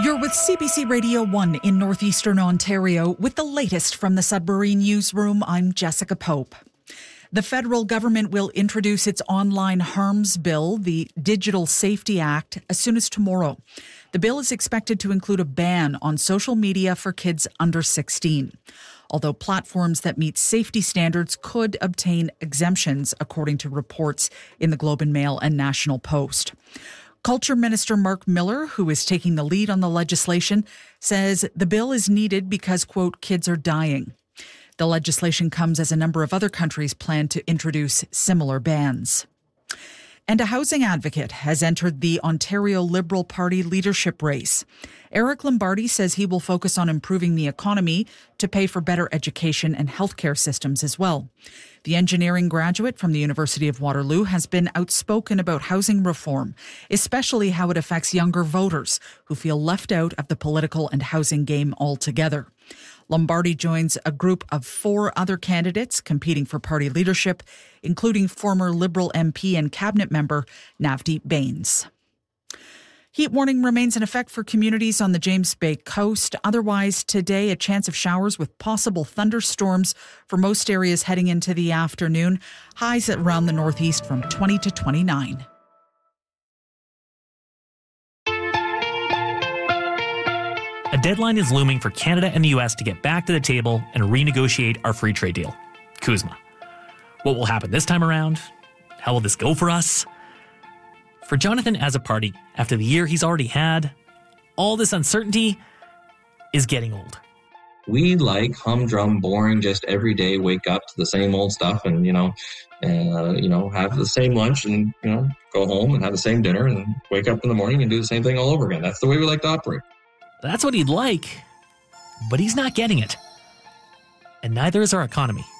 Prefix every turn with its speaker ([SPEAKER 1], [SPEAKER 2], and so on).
[SPEAKER 1] You're with CBC Radio 1 in northeastern Ontario with the latest from the Sudbury Newsroom. I'm Jessica Pope. The federal government will introduce its online harms bill, the Digital Safety Act, as soon as tomorrow. The bill is expected to include a ban on social media for kids under 16, although platforms that meet safety standards could obtain exemptions, according to reports in the Globe and Mail and National Post. Culture Minister Mark Miller, who is taking the lead on the legislation, says the bill is needed because, quote, kids are dying. The legislation comes as a number of other countries plan to introduce similar bans. And a housing advocate has entered the Ontario Liberal Party leadership race. Eric Lombardi says he will focus on improving the economy to pay for better education and healthcare systems as well. The engineering graduate from the University of Waterloo has been outspoken about housing reform, especially how it affects younger voters who feel left out of the political and housing game altogether. Lombardi joins a group of 4 other candidates competing for party leadership, including former Liberal MP and cabinet member Navdeep Bains. Heat warning remains in effect for communities on the James Bay coast. Otherwise, today, a chance of showers with possible thunderstorms for most areas heading into the afternoon. Highs around the northeast from 20 to 29.
[SPEAKER 2] A deadline is looming for Canada and the U.S. to get back to the table and renegotiate our free trade deal, CUSMA. What will happen this time around? How will this go for us? For Jonathan as a party, after the year he's already had, all this uncertainty is getting old.
[SPEAKER 3] We like humdrum, boring, just every day wake up to the same old stuff and, have the same lunch and, go home and have the same dinner and wake up in the morning and do the same thing all over again. That's the way we like to operate.
[SPEAKER 2] That's what he'd like, but he's not getting it. And neither is our economy.